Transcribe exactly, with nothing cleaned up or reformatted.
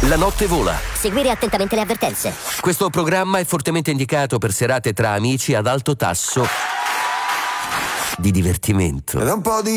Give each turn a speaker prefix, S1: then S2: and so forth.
S1: La notte vola.
S2: Seguire attentamente le avvertenze.
S1: Questo programma è fortemente indicato per serate tra amici ad alto tasso di divertimento.
S3: Ed un po' di